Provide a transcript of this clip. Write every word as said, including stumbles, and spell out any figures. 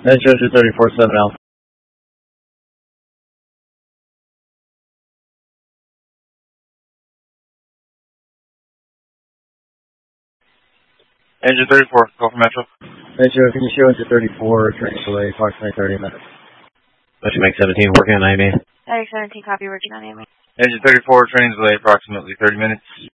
Manchester thirty-four seven Alpha. Engine thirty-four, go for Metro. Metro, can you show engine thirty-four, train delay approximately thirty minutes? Metro Mike seventeen, working on I M A. Medic seventeen, copy, working on I M A. Engine thirty-four, train delay approximately thirty minutes.